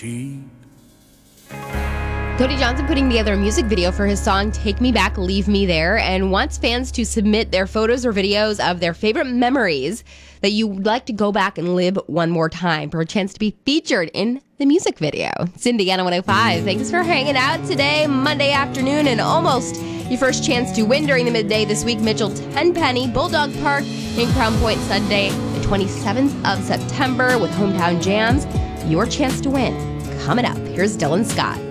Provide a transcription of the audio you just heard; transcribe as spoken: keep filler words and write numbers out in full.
deep. Cody Johnson putting together a music video for his song Take Me Back, Leave Me There, and wants fans to submit their photos or videos of their favorite memories that you would like to go back and live one more time for a chance to be featured in the music video. It's Indiana one oh five. Thanks for hanging out today, Monday afternoon, and almost your first chance to win during the midday this week. Mitchell Tenpenny, Bulldog Park in Crown Point, Sunday, the twenty-seventh of September with Hometown Jams. Your chance to win coming up. Here's Dylan Scott.